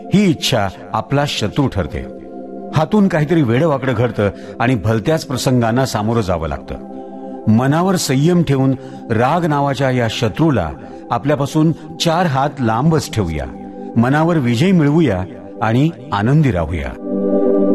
ही इच्छा आपला शत्रू ठरते. हातून काहीतरी वेडवाकडं घडतं आणि भलत्याच प्रसंगांना सामोरं जावं लागतं. मनावर संयम ठेवून राग नावाच्या या शत्रूला आपल्यापासून 4 हात लांबच ठेवूया. मनावर विजय मिळवूया आणि आनंदी राहूया.